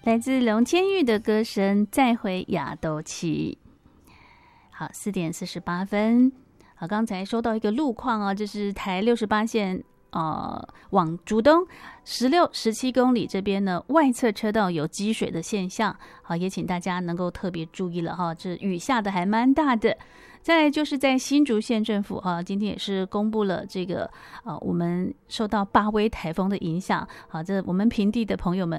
来自龙千玉的歌声《再回亚斗旗》。好，4:48。好，刚才收到一个路况啊，这是台68线往竹东16、17公里这边呢，外侧车道有积水的现象。好，也请大家能够特别注意了哈，这雨下的还蛮大的。再来就是在新竹县政府今天也是公布了这个我们受到8威台风的影响，好，这我们平地的朋友们